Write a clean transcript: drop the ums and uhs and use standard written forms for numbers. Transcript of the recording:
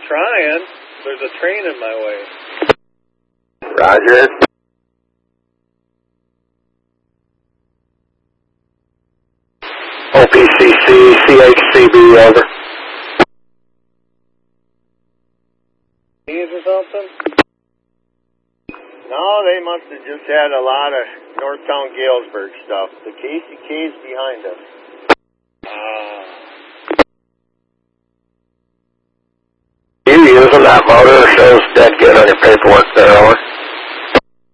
trying. There's a train in my way. Roger. OPCC, CHCB, over. Keys or something? No, they must have just had a lot of Northtown Galesburg stuff. The KCK's behind us. You using that motor? Shows dead good on your paperwork there, over.